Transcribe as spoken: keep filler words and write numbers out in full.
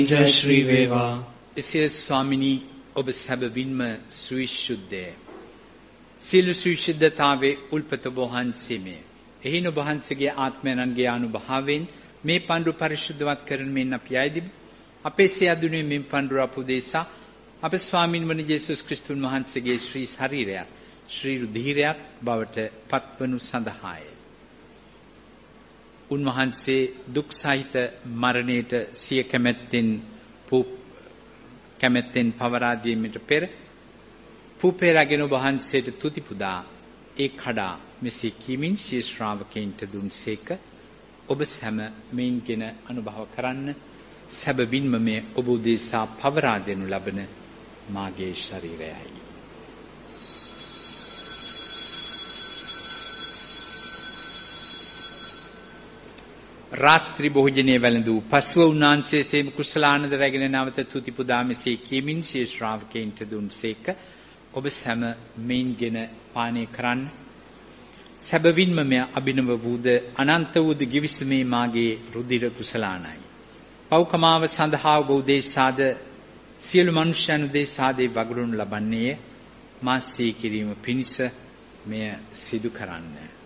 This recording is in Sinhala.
ජය ශ්‍රී වේවා. එසේ ස්වාමිනී ඔබ සැබවින්ම සවිශුද්ධය. සියලු සවිශුද්ධතාවේ උල්පත වහන්සේමය. එහින ඔබ වහන්සේගේ ආත්මයන්ගේ අනුභවයෙන් මේ පඬුර පරිශුද්ධවත් කරන මෙන් අපි ආයදිමු. අපේ සියදුනේ මෙන් පඬුර අපුදේසා අප ස්වාමින් වන යේසුස් ක්‍රිස්තුන් වහන්සේගේ ශ්‍රී ශරීරයත් ශ්‍රී රුධිරයත් බවට පත්වනු සඳහාය. උන්වහන්සේ දුක් සහිත මරණයට සිය කැමැත්තෙන් කැමැත්තෙන් පවරා දීමට පෙර පුපේ රැගෙන වහන්සේට තුති පුදා ඒ කඩා මෙසේ කීමින් ශී ශ්‍රාවකයන්ට දුන්සේක. ඔබ සැම මෙයින්ගෙන අනුභව කරන්න. සැබවින්ම මේ ඔබ උදෙසා පවරා දෙනු ලබන මාගේ ශරීරයයි. රාත්‍රී භෝජනයේ වැළඳූ පසුව උන්වහන්සේ සේම කුසලානන්ද රැගෙන නැවත තුති පුදා මෙසේ කීමින් ශී ශ්‍රාවකයන්ට දුන්සේක. ඔබ සැම මෙයින්ගෙන පානය කරන්න. සැබවින්ම මෙය අභිනව වූද අනන්ත වූද ගිවිසුමේ මාගේ රුධිර කුසලානයි. පෞකමාව සඳහා ඔබ උදෙසාද සියලු මනුෂ්‍යයන් උදෙසාද වගුරුන් ලබන්නේ මා සිහි කිරීම පිණිස මෙය සිදු කරන්න.